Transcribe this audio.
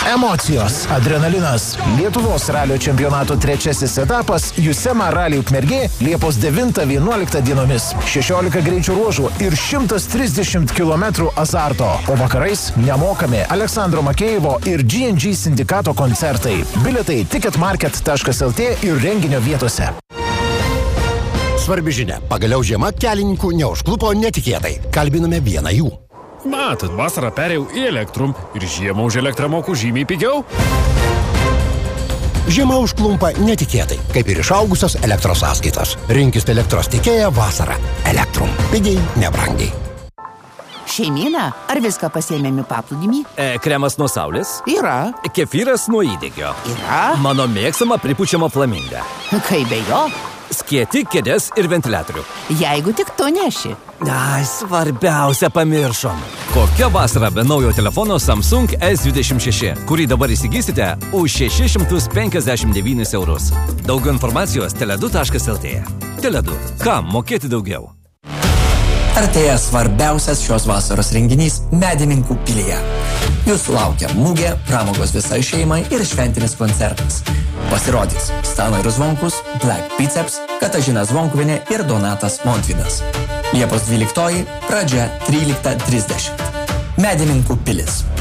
Emocijos, adrenalinas. Lietuvos ralio čempionato trečiasis etapas Jusema Rally Ukmergė Liepos 9-11 dienomis. 16 greičio ruožų ir 130 km azarto. O vakarais nemokami Aleksandro Makėjevo ir G&G sindikato koncertai. Bilietai ticketmarket.lt ir renginio vietose. Svarbi žinia. Pagaliau žiema kelininkų neužklupo netikėtai. Kalbiname vieną jų. Matot, vasarą perėjau į Elektrum ir žiemą už elektrą moku žymiai pigiau. Žiema užklumpa netikėtai, kaip ir išaugusios elektros sąskaitos. Rinkis elektros tiekėją vasarą. Elektrum. Pigiai, nebrangiai. Šeimyna, ar viską pasiėmėm į paplūdimį? Kremas nuo saulės? Yra. Kefyras nuo įdegio? Yra. Mano mėgstama pripučiama flaminga. Kaip be jo? Skieti, kėdės ir ventiliatorių. Jeigu tik tu neši. Ai, svarbiausia pamiršom. Kokia vasara be naujo telefono Samsung S26, kurį dabar įsigysite už 659 eurus. Daugiau informacijos tele2.lt. Tele2. Kam mokėti daugiau? Artėja svarbiausias šios vasaros renginys Medininkų pilyje. Jūsų laukia mugė, pramogos visai šeimai ir šventinis koncertas. Pasirodys Stanoiras Zvonkus, Black Biceps, Katažina Zvonkuvienė ir Donatas Montvydas. Liepos 12, pradžia 13:30. Medininkų pilis.